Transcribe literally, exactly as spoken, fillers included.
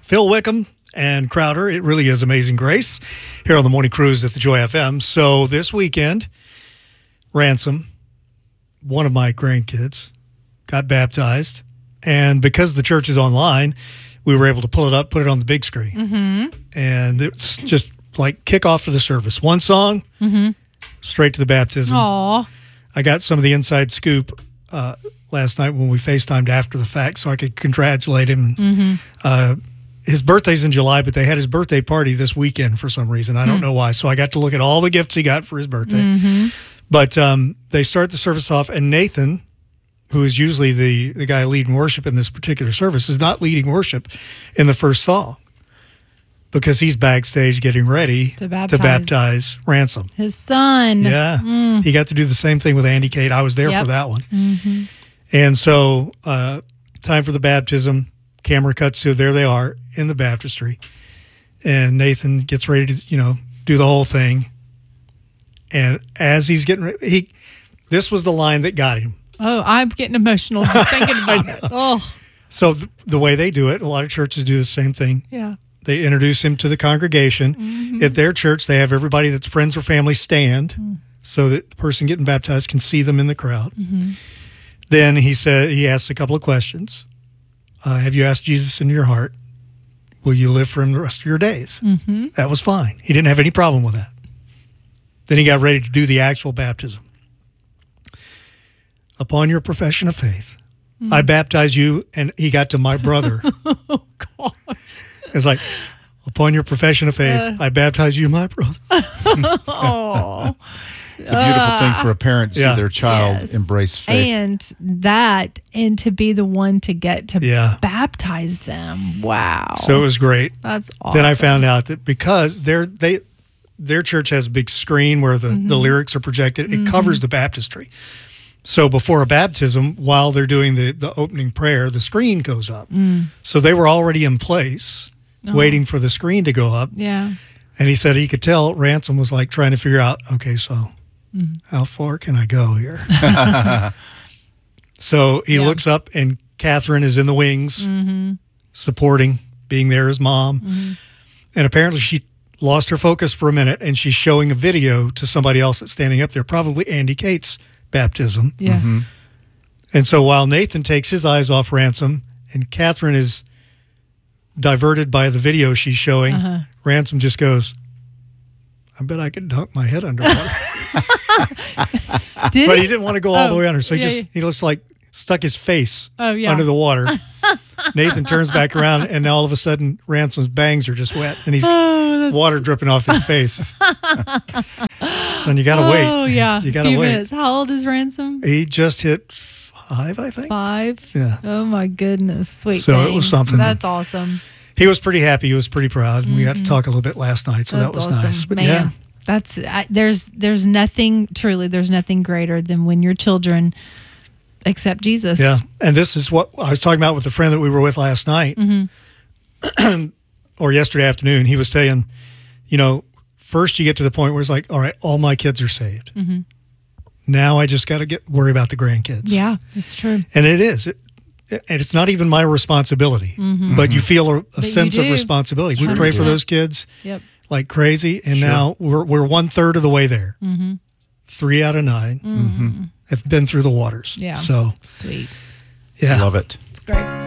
Phil Wickham and Crowder. It really is Amazing Grace here on the Morning Cruise at the Joy F M. So this weekend, Ransom, one of my grandkids, got baptized. And because the church is online, we were able to pull it up, put it on the big screen. Mm-hmm. And it's just like kickoff for the service. One song, Mm-hmm. straight to the baptism. Aw. I got some of the inside scoop uh, last night when we FaceTimed after the fact so I could congratulate him. Mm-hmm. Uh, his birthday's in July, but they had his birthday party this weekend for some reason. I don't Mm. know why. So I got to look at all the gifts he got for his birthday. Mm-hmm. But um, they start the service off, and Nathan, who is usually the, the guy leading worship in this particular service, is not leading worship in the first song because he's backstage getting ready To baptize. to baptize Ransom. His son. Yeah. Mm. He got to do the same thing with Andy Kate. I was there Yep. for that one. Mm-hmm. And so uh, time for the baptism. Camera cuts to, there they are in the baptistry. And Nathan gets ready to, you know, do the whole thing. And as he's getting ready, he, this was the line that got him. Oh, I'm getting emotional just thinking about it. Oh, So th- the way they do it, a lot of churches do the same thing. yeah. They introduce him to the congregation. Mm-hmm. At their church, they have everybody that's friends or family stand Mm. so that the person getting baptized can see them in the crowd. Mm-hmm. Then he said he asked a couple of questions. Uh, have you asked Jesus into your heart? Will you live for him the rest of your days? Mm-hmm. That was fine. He didn't have any problem with that. Then he got ready to do the actual baptism. Upon your profession of faith, Mm-hmm. I baptize you, and he got to my brother. Oh, gosh. It's like, upon your profession of faith, Uh. I baptize you, my brother. Oh. It's a beautiful thing for a parent to see Yeah. their child Yes. embrace faith. And that, and to be the one to get to Yeah. baptize them. Wow. So it was great. That's awesome. Then I found out that because their they their church has a big screen where the, Mm-hmm. the lyrics are projected, it covers the baptistry. So before a baptism, while they're doing the, the opening prayer, the screen goes up. Mm. So they were already in place, Oh. waiting for the screen to go up. Yeah. And he said he could tell Ransom was like trying to figure out, okay, so Mm-hmm. how far can I go here? So he Yeah. looks up, and Catherine is in the wings, Mm-hmm. supporting, being there as mom. Mm-hmm. And apparently she lost her focus for a minute, and she's showing a video to somebody else that's standing up there, probably Andy Kate's baptism. Yeah. Mm-hmm. And so while Nathan takes his eyes off Ransom and Catherine is diverted by the video she's showing, Uh-huh. Ransom just goes, I bet I could dunk my head underwater. Did But he? he didn't want to go all the Oh, way under. So he yeah, just, yeah. he just like stuck his face Oh, yeah. under the water. Nathan turns back around, and all of a sudden Ransom's bangs are just wet, and he's Oh, that's, water dripping off his face. And you got to oh, wait. yeah. You got to Few wait. minutes. How old is Ransom? He just hit five, I think. Five. Yeah. Oh my goodness, sweet. So it thing. was something. That's awesome. He was pretty happy. He was pretty proud. And we got to talk a little bit last night, so Mm-hmm. That's that was awesome. nice. But Man, yeah, that's I, there's there's nothing truly there's nothing greater than when your children accept Jesus. yeah. And this is what I was talking about with a friend that we were with last night Mm-hmm. or yesterday afternoon. He was saying, you know, first you get to the point where it's like, all right, all my kids are saved. Mm-hmm. Now I just got to get worry about the grandkids. Yeah, it's true. And it is. It, and it's not even my responsibility, Mm-hmm. but you feel a, a you sense of do. responsibility. We one hundred pray for percent. those kids Yep. like crazy, and Sure. now we're we're one third of the way there. Mm-hmm. Three out of nine Mm-hmm. have been through the waters. Yeah. So Sweet. yeah, Love it. It's great.